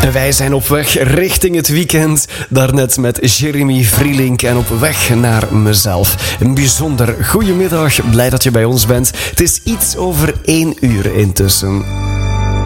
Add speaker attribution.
Speaker 1: Wij zijn op weg richting het weekend. Daarnet met Jeremy Vrielink en op weg naar mezelf. Een bijzonder goedemiddag. Blij dat je bij ons bent. Het is iets over 1 uur intussen.